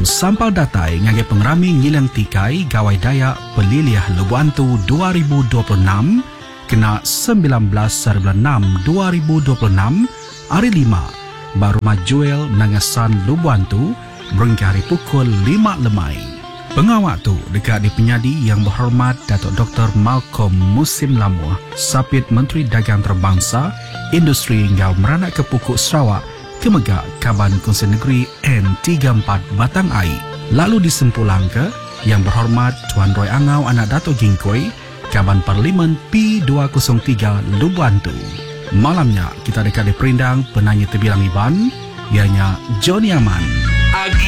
sampal datai ngagai pengerami ngilang tikai gawai daya peliliah Lebuantu 2026 kena 19/6/2026 hari 5 baru majuel nangasan Lebuantu berhingga hari pukul 5 lemai. Pengawak tu dekat di penyadi yang berhormat Datuk Dr. Malcolm Musim Lamuh, Sapit Menteri Dagang Terbangsa, Industri hingga meranak ke Pukuk Sarawak, Kemegak Kaban Kongsi Negeri N34 Batang Ai. Lalu disempulang ke yang berhormat Tuan Roy Angau anak Dato' Gingkoi, Kaban Parlimen P203 Lebuantu. Malamnya kita dekat di perindang penanya terbilang Iban, ianya Johnny Aman.